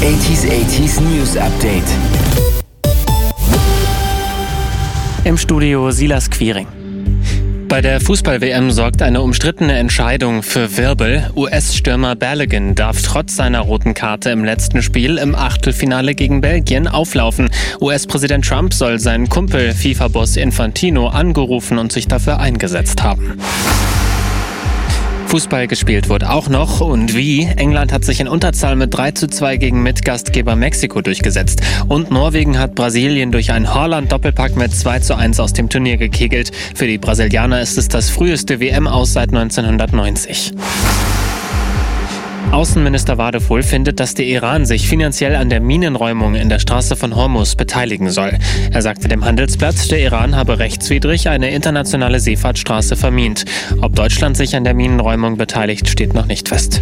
80s News Update. Im Studio Silas Quiring. Bei der Fußball-WM sorgt eine umstrittene Entscheidung für Wirbel. US-Stürmer Balogun darf trotz seiner roten Karte im letzten Spiel im Achtelfinale gegen Belgien auflaufen. US-Präsident Trump soll seinen Kumpel FIFA-Boss Infantino angerufen und sich dafür eingesetzt haben. Fußball gespielt wurde auch noch und wie. England hat sich in Unterzahl mit 3:2 gegen Mitgastgeber Mexiko durchgesetzt. Und Norwegen hat Brasilien durch einen Haaland-Doppelpack mit 2:1 aus dem Turnier gekegelt. Für die Brasilianer ist es das früheste WM-Aus seit 1990. Außenminister Wadefuhl findet, dass der Iran sich finanziell an der Minenräumung in der Straße von Hormuz beteiligen soll. Er sagte dem Handelsblatt, der Iran habe rechtswidrig eine internationale Seefahrtsstraße vermint. Ob Deutschland sich an der Minenräumung beteiligt, steht noch nicht fest.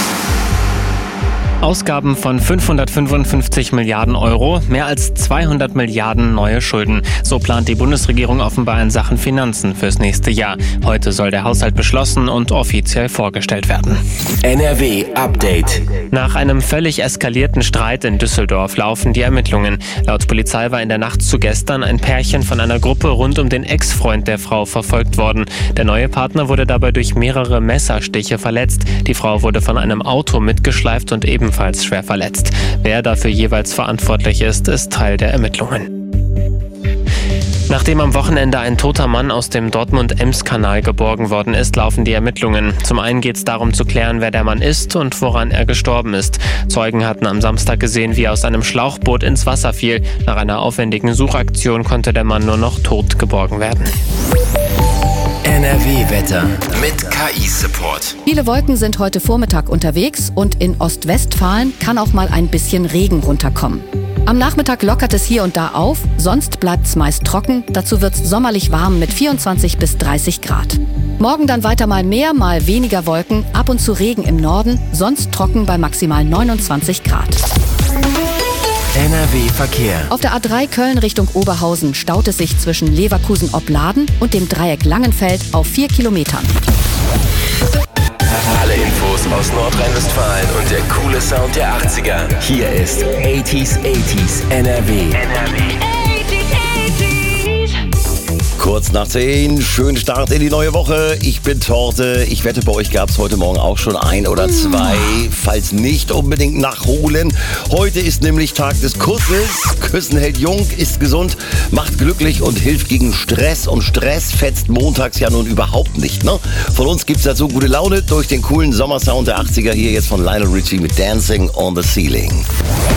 Ausgaben von 555 Milliarden Euro, mehr als 200 Milliarden neue Schulden. So plant die Bundesregierung offenbar in Sachen Finanzen fürs nächste Jahr. Heute soll der Haushalt beschlossen und offiziell vorgestellt werden. NRW Update. Nach einem völlig eskalierten Streit in Düsseldorf laufen die Ermittlungen. Laut Polizei war in der Nacht zu gestern ein Pärchen von einer Gruppe rund um den Ex-Freund der Frau verfolgt worden. Der neue Partner wurde dabei durch mehrere Messerstiche verletzt. Die Frau wurde von einem Auto mitgeschleift und ebenfalls schwer verletzt. Wer dafür jeweils verantwortlich ist, ist Teil der Ermittlungen. Nachdem am Wochenende ein toter Mann aus dem Dortmund-Ems-Kanal geborgen worden ist, laufen die Ermittlungen. Zum einen geht es darum zu klären, wer der Mann ist und woran er gestorben ist. Zeugen hatten am Samstag gesehen, wie er aus einem Schlauchboot ins Wasser fiel. Nach einer aufwendigen Suchaktion konnte der Mann nur noch tot geborgen werden. NRW-Wetter mit KI-Support. Viele Wolken sind heute Vormittag unterwegs und in Ostwestfalen kann auch mal ein bisschen Regen runterkommen. Am Nachmittag lockert es hier und da auf, sonst bleibt es meist trocken. Dazu wird es sommerlich warm mit 24 bis 30 Grad. Morgen dann weiter mal mehr, mal weniger Wolken, ab und zu Regen im Norden, sonst trocken bei maximal 29 Grad. NRW-Verkehr. Auf der A3 Köln Richtung Oberhausen staut es sich zwischen Leverkusen-Opladen und dem Dreieck Langenfeld auf 4 Kilometern. Alle Infos aus Nordrhein-Westfalen und der coole Sound der 80er. Hier ist 80s NRW. Kurz nach 10, schönen Start in die neue Woche. Ich bin Torte. Ich wette, bei euch gab es heute Morgen auch schon ein oder zwei. Falls nicht, unbedingt nachholen. Heute ist nämlich Tag des Kusses. Küssen hält jung, ist gesund, macht glücklich und hilft gegen Stress. Und Stress fetzt montags ja nun überhaupt nicht, ne? Von uns gibt's dazu gute Laune durch den coolen Sommersound der 80er. Hier jetzt von Lionel Richie mit Dancing on the Ceiling.